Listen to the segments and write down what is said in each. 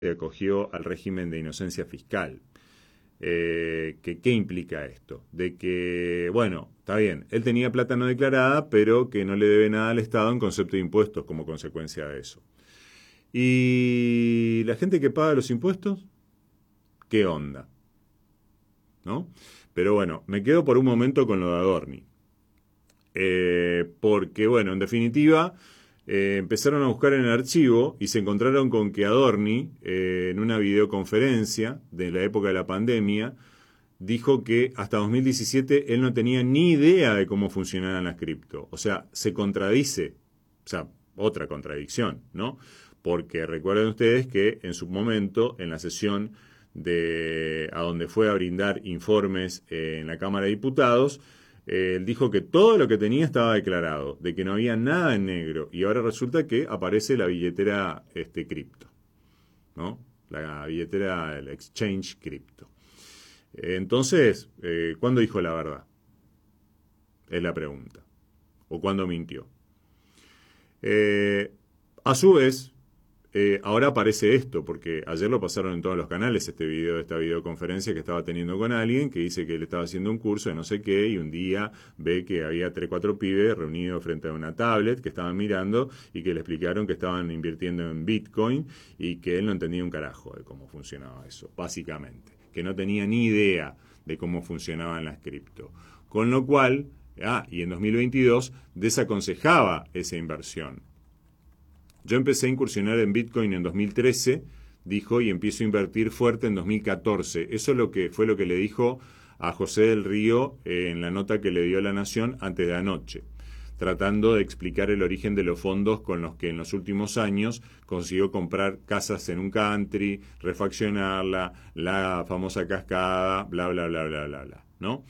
acogió al régimen de inocencia fiscal. ¿Qué implica esto? De que, bueno, está bien, él tenía plata no declarada, pero que no le debe nada al Estado en concepto de impuestos como consecuencia de eso. Y la gente que paga los impuestos, ¿qué onda? ¿No? Pero bueno, me quedo por un momento con lo de Adorni. Porque, bueno, en definitiva, empezaron a buscar en el archivo y se encontraron con que Adorni, en una videoconferencia de la época de la pandemia, dijo que hasta 2017 él no tenía ni idea de cómo funcionaban las cripto. O sea, se contradice. O sea, otra contradicción, ¿no? Porque recuerden ustedes que en su momento, en la sesión a donde fue a brindar informes en la Cámara de Diputados, él dijo que todo lo que tenía estaba declarado, de que no había nada en negro, y ahora resulta que aparece la billetera cripto, ¿no? La billetera, el exchange cripto. Entonces, ¿cuándo dijo la verdad? Es la pregunta. ¿O cuándo mintió? A su vez, ahora aparece esto, porque ayer lo pasaron en todos los canales, este video de esta videoconferencia que estaba teniendo con alguien que dice que él estaba haciendo un curso de no sé qué y un día ve que había 3, 4 pibes reunidos frente a una tablet que estaban mirando y que le explicaron que estaban invirtiendo en Bitcoin y que él no entendía un carajo de cómo funcionaba eso, básicamente, que no tenía ni idea de cómo funcionaban las cripto. Con lo cual, y en 2022 desaconsejaba esa inversión. Yo empecé a incursionar en Bitcoin en 2013, dijo, y empiezo a invertir fuerte en 2014. Eso fue lo que le dijo a José del Río en la nota que le dio a La Nación antes de anoche, tratando de explicar el origen de los fondos con los que en los últimos años consiguió comprar casas en un country, refaccionarla, la famosa cascada, bla, bla, bla, bla, bla, bla, ¿no?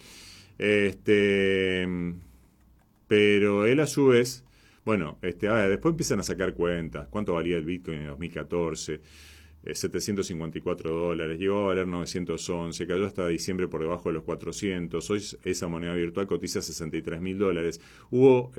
Pero él a su vez... Bueno, después empiezan a sacar cuentas. ¿Cuánto valía el Bitcoin en 2014? $754, llegó a valer 911, cayó hasta diciembre por debajo de los 400. Hoy esa moneda virtual cotiza $63.000. Hubo,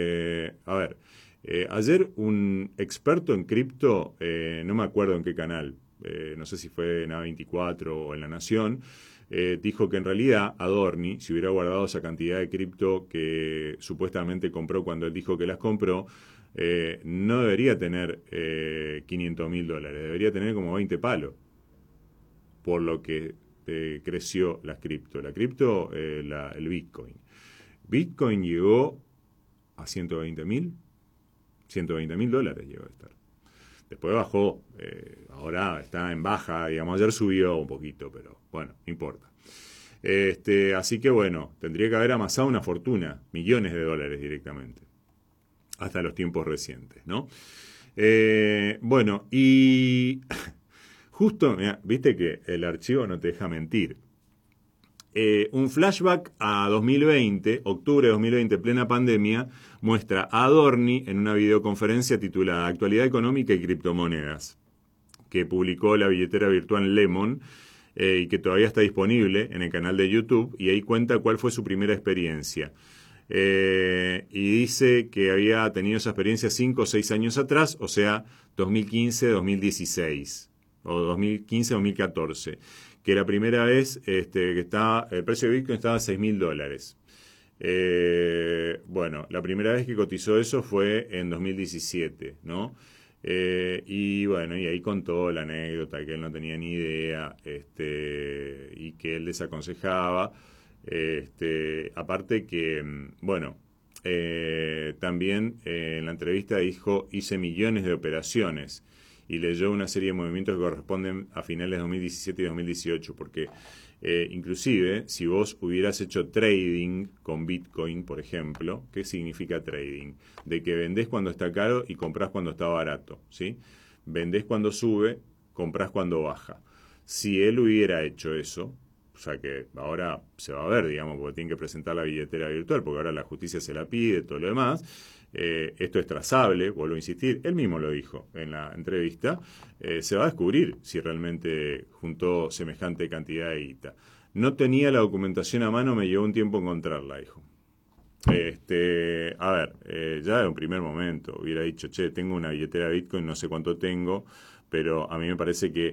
ayer un experto en cripto, no me acuerdo en qué canal, no sé si fue en A24 o en La Nación, dijo que en realidad Adorni, si hubiera guardado esa cantidad de cripto que supuestamente compró cuando él dijo que las compró, no debería tener $500.000, debería tener como 20 palos, por lo que creció las cripto. La cripto, el Bitcoin. Bitcoin llegó a $120.000 llegó a estar. Después bajó, ahora está en baja, digamos, ayer subió un poquito, pero bueno, no importa. Así que bueno, tendría que haber amasado una fortuna, millones de dólares directamente, hasta los tiempos recientes, ¿no? Bueno, y justo, mirá, viste que el archivo no te deja mentir. Un flashback a 2020, octubre de 2020, plena pandemia, muestra a Adorni en una videoconferencia titulada Actualidad económica y criptomonedas, que publicó la billetera virtual Lemon y que todavía está disponible en el canal de YouTube, y ahí cuenta cuál fue su primera experiencia. Y dice que había tenido esa experiencia 5 o 6 años atrás, o sea, 2015-2016, o 2015-2014. Que la primera vez que el precio de Bitcoin estaba a $6.000. Bueno, la primera vez que cotizó eso fue en 2017, ¿no? Y bueno, y ahí contó la anécdota que él no tenía ni idea, y que él desaconsejaba. Aparte que, bueno, también en la entrevista dijo, hice millones de operaciones, y leyó una serie de movimientos que corresponden a finales de 2017 y 2018, porque inclusive si vos hubieras hecho trading con Bitcoin, por ejemplo, ¿qué significa trading? De que vendés cuando está caro y comprás cuando está barato, ¿sí? Vendés cuando sube, comprás cuando baja. Si él hubiera hecho eso, o sea que ahora se va a ver, digamos, porque tienen que presentar la billetera virtual, porque ahora la justicia se la pide, todo lo demás. Esto es trazable, vuelvo a insistir, él mismo lo dijo en la entrevista, se va a descubrir si realmente juntó semejante cantidad de guita. No tenía la documentación a mano, me llevó un tiempo encontrarla, dijo. Ya en un primer momento hubiera dicho, che, tengo una billetera de Bitcoin, no sé cuánto tengo, pero a mí me parece que